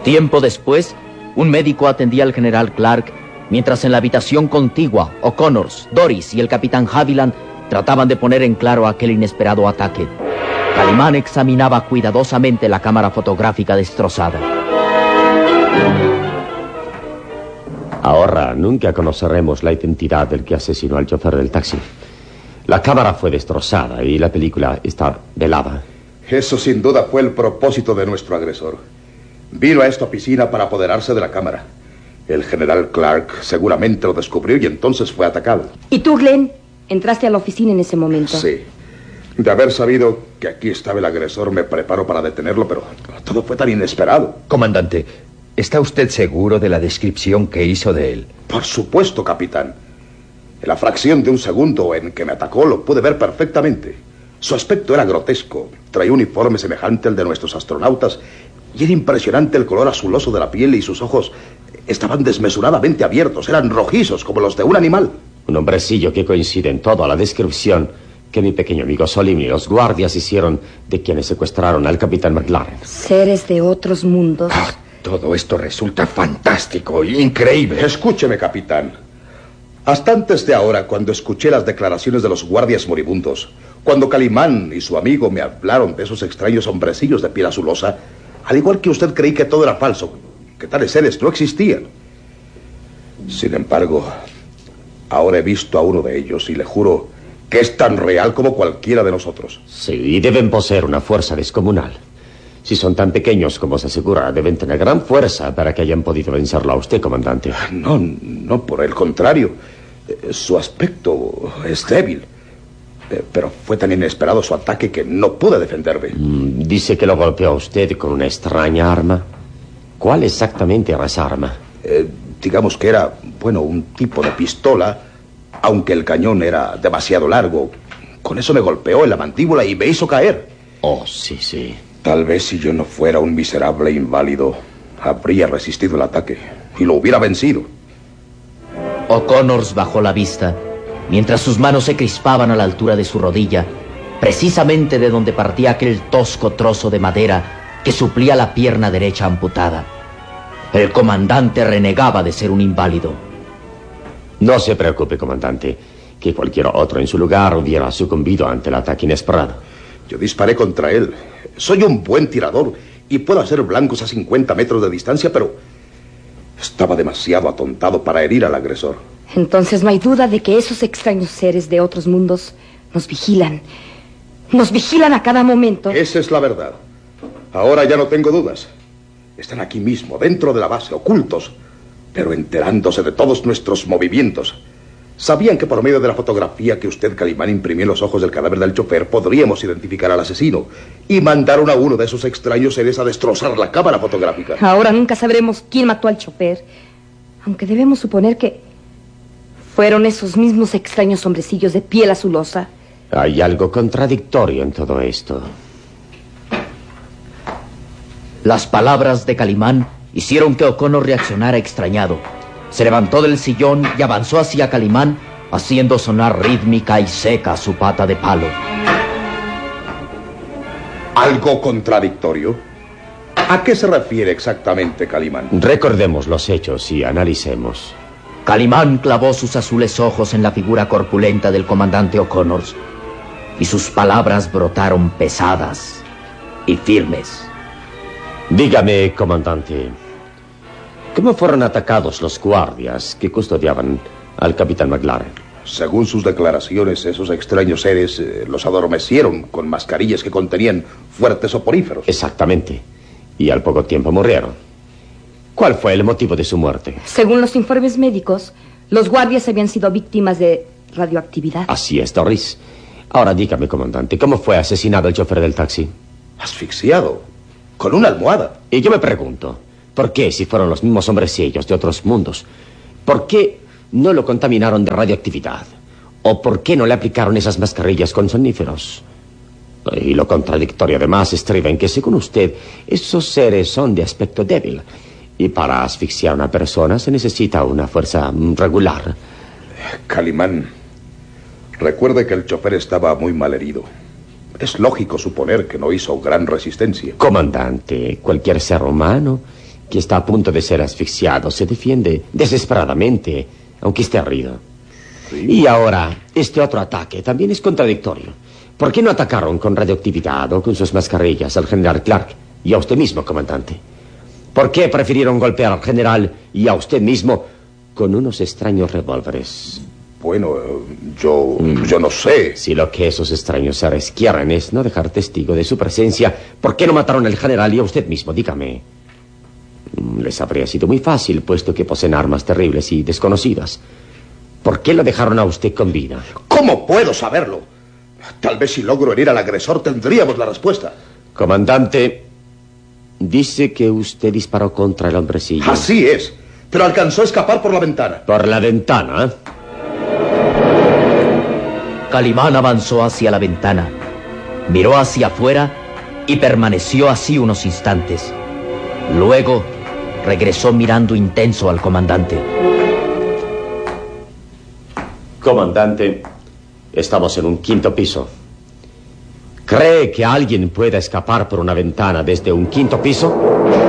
Tiempo después, un médico atendía al general Clark, mientras en la habitación contigua, O'Connors, Doris y el capitán Haviland trataban de poner en claro aquel inesperado ataque. Calimán examinaba cuidadosamente la cámara fotográfica destrozada. Ahora nunca conoceremos la identidad del que asesinó al chofer del taxi. La cámara fue destrozada y la película está velada. Eso sin duda fue el propósito de nuestro agresor. Vino a esta oficina para apoderarse de la cámara. El general Clark seguramente lo descubrió y entonces fue atacado. ¿Y tú, Glenn? ¿Entraste a la oficina en ese momento? Sí. De haber sabido que aquí estaba el agresor, me preparo para detenerlo, pero todo fue tan inesperado. Comandante, ¿está usted seguro de la descripción que hizo de él? Por supuesto, capitán. En la fracción de un segundo en que me atacó lo pude ver perfectamente. Su aspecto era grotesco. Traía un uniforme semejante al de nuestros astronautas y era impresionante el color azuloso de la piel y sus ojos estaban desmesuradamente abiertos. Eran rojizos como los de un animal. Un hombrecillo que coincide en todo a la descripción que mi pequeño amigo Solim y los guardias hicieron de quienes secuestraron al capitán McLaren. Seres de otros mundos. Todo esto resulta fantástico e increíble. Escúcheme, capitán. Hasta antes de ahora, cuando escuché las declaraciones de los guardias moribundos, cuando Calimán y su amigo me hablaron de esos extraños hombrecillos de piel azulosa, al igual que usted creí que todo era falso, que tales seres no existían. Sin embargo, ahora he visto a uno de ellos y le juro que es tan real como cualquiera de nosotros. Sí, y deben poseer una fuerza descomunal. Si son tan pequeños como se asegura, deben tener gran fuerza para que hayan podido vencerlo a usted, comandante. No, por el contrario. Su aspecto es débil. Pero fue tan inesperado su ataque que no pude defenderme. Dice que lo golpeó a usted con una extraña arma. ¿Cuál exactamente era esa arma? Digamos que era, un tipo de pistola, aunque el cañón era demasiado largo. Con eso me golpeó en la mandíbula y me hizo caer. Oh, sí. Tal vez si yo no fuera un miserable inválido, habría resistido el ataque y lo hubiera vencido. O'Connors bajó la vista, mientras sus manos se crispaban a la altura de su rodilla, precisamente de donde partía aquel tosco trozo de madera que suplía la pierna derecha amputada. El comandante renegaba de ser un inválido. No se preocupe, comandante, que cualquier otro en su lugar hubiera sucumbido ante el ataque inesperado. Yo disparé contra él. Soy un buen tirador y puedo hacer blancos a 50 metros de distancia, pero estaba demasiado atontado para herir al agresor. Entonces no hay duda de que esos extraños seres de otros mundos nos vigilan. Nos vigilan a cada momento. Esa es la verdad. Ahora ya no tengo dudas. Están aquí mismo, dentro de la base, ocultos, pero enterándose de todos nuestros movimientos. Sabían que por medio de la fotografía que usted, Calimán, imprimió en los ojos del cadáver del chofer, podríamos identificar al asesino. Y mandaron a uno de esos extraños seres a destrozar la cámara fotográfica. Ahora nunca sabremos quién mató al chofer, aunque debemos suponer que fueron esos mismos extraños hombrecillos de piel azulosa. Hay algo contradictorio en todo esto. Las palabras de Calimán hicieron que O'Connor reaccionara extrañado. Se levantó del sillón y avanzó hacia Calimán, haciendo sonar rítmica y seca su pata de palo. ¿Algo contradictorio? ¿A qué se refiere exactamente, Calimán? Recordemos los hechos y analicemos. Calimán clavó sus azules ojos en la figura corpulenta del comandante O'Connors, y sus palabras brotaron pesadas y firmes. Dígame, comandante, ¿cómo fueron atacados los guardias que custodiaban al capitán McLaren? Según sus declaraciones, esos extraños seres los adormecieron con mascarillas que contenían fuertes soporíferos. Exactamente. Y al poco tiempo murieron. ¿Cuál fue el motivo de su muerte? Según los informes médicos, los guardias habían sido víctimas de radioactividad. Así es, Doris. Ahora dígame, comandante, ¿cómo fue asesinado el chofer del taxi? Asfixiado, con una almohada. Y yo me pregunto, ¿por qué, si fueron los mismos hombrecillos de otros mundos, por qué no lo contaminaron de radioactividad? ¿O por qué no le aplicaron esas mascarillas con somníferos? Y lo contradictorio además estriba en que, según usted, esos seres son de aspecto débil. Y para asfixiar a una persona se necesita una fuerza regular. Calimán, recuerde que el chofer estaba muy mal herido. Es lógico suponer que no hizo gran resistencia. Comandante, cualquier ser humano que está a punto de ser asfixiado, se defiende desesperadamente, aunque esté herido. Sí. Y ahora, este otro ataque también es contradictorio. ¿Por qué no atacaron con radioactividad o con sus mascarillas al general Clark y a usted mismo, comandante? ¿Por qué prefirieron golpear al general y a usted mismo con unos extraños revólveres? Bueno, yo no sé. Si lo que esos extraños seres quieren es no dejar testigo de su presencia, ¿por qué no mataron al general y a usted mismo? Dígame. Les habría sido muy fácil, puesto que poseen armas terribles y desconocidas. ¿Por qué lo dejaron a usted con vida? ¿Cómo puedo saberlo? Tal vez si logro herir al agresor tendríamos la respuesta. Comandante, dice que usted disparó contra el hombrecillo. Así es, pero alcanzó a escapar por la ventana. ¿Por la ventana? Calimán avanzó hacia la ventana, miró hacia afuera y permaneció así unos instantes. Luego regresó mirando intenso al comandante. Comandante, estamos en un 5º piso. ¿Cree que alguien pueda escapar por una ventana desde un 5º piso?